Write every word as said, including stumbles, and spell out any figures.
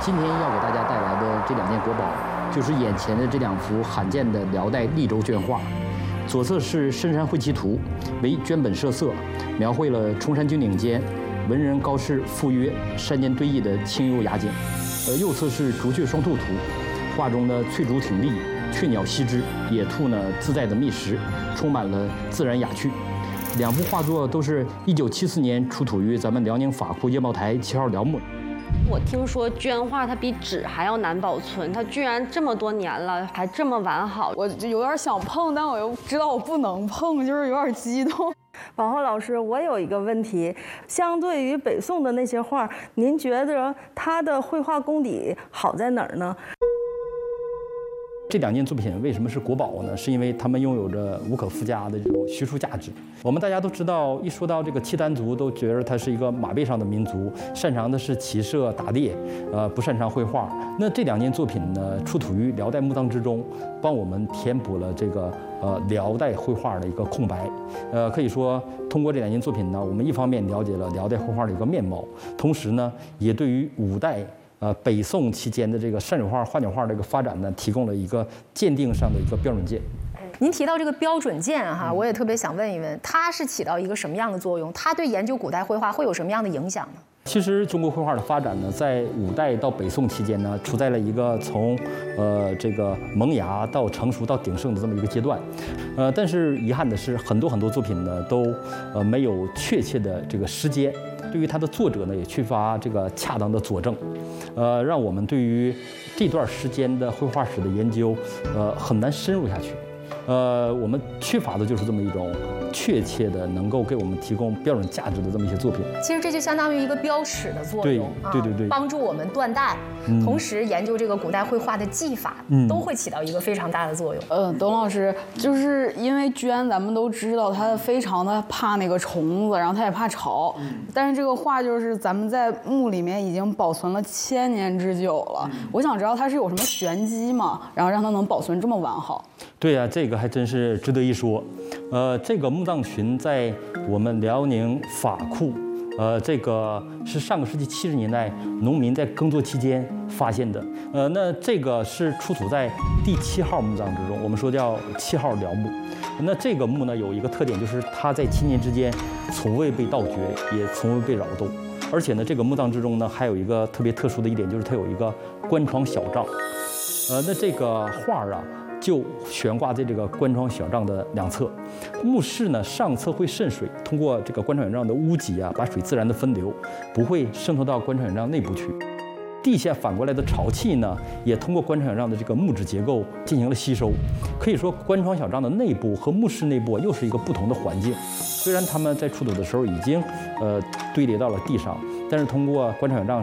今天要给大家带来的这两件国宝，就是眼前的这两幅罕见的辽代利州绢画。左侧是《深山会棋图》，为绢本设色，描绘了崇山峻岭间文人高士赴约山间对弈的清幽雅景。呃，右侧是《竹雀双兔图》，画中的翠竹挺立，雀鸟栖枝，野兔呢自在的觅食，充满了自然雅趣。两幅画作都是一九七四年出土于咱们辽宁法库叶茂台七号辽墓。 我听说绢画它比纸还要难保存，它居然这么多年了还这么完好， 我就有点想碰，但我又知道我不能碰，就是有点激动。 宝浩老师，我有一个问题，相对于北宋的那些画，您觉得他的绘画功底好在哪儿呢？ 这两件作品为什么是国宝呢？是因为它们拥有着无可附加的这种学术价值。我们大家都知道，一说到这个契丹族，都觉得它是一个马背上的民族，擅长的是骑射打猎，呃，不擅长绘画。那这两件作品呢，出土于辽代墓葬之中，帮我们填补了这个呃辽代绘画的一个空白。呃，可以说通过这两件作品呢，我们一方面了解了辽代绘画的一个面貌，同时呢，也对于五代。呃，北宋期间的这个山水画、花鸟画这个发展呢，提供了一个鉴定上的一个标准件。 您提到这个标准件哈，我也特别想问一问，它是起到一个什么样的作用？它对研究古代绘画会有什么样的影响呢？ 其实中国绘画的发展呢，在五代到北宋期间呢，处在了一个从呃这个萌芽到成熟到鼎盛的这么一个阶段。呃，但是遗憾的是，很多很多作品呢，都呃没有确切的这个时间。对于它的作者呢，也缺乏这个恰当的佐证，呃，让我们对于这段时间的绘画史的研究，呃，很难深入下去。呃，我们缺乏的就是这么一种确切的能够给我们提供标准价值的这么一些作品。 其实这就相当于一个标尺的作用， 对对对对， 帮助我们断代，嗯、同时研究这个古代绘画的技法，嗯、都会起到一个非常大的作用。 嗯、呃，董老师，就是因为绢，咱们都知道它非常的怕那个虫子，然后它也怕潮，嗯、但是这个画就是咱们在墓里面已经保存了千年之久了。嗯、我想知道它是有什么玄机吗？然后让它能保存这么完好？ 对呀、啊，这个还真是值得一说。呃，这个墓葬群在我们辽宁法库，呃，这个是上个世纪七十年代农民在耕作期间发现的。呃，那这个是出土在第七号墓葬之中，我们说叫七号辽墓。那这个墓呢，有一个特点，就是它在七年之间从未被盗掘，也从未被扰动。而且呢，这个墓葬之中呢，还有一个特别特殊的一点，就是它有一个关窗小帐。呃，那这个画啊。就悬挂在这个关窗小帐的两侧，墓室呢上侧会渗水，通过这个关窗小帐的屋脊啊，把水自然的分流，不会渗透到关窗小帐内部去。地下反过来的潮气呢，也通过关窗小帐的这个木质结构进行了吸收。可以说，关窗小帐的内部和墓室内部又是一个不同的环境。虽然它们在出土的时候已经呃堆叠到了地上，但是通过关窗小帐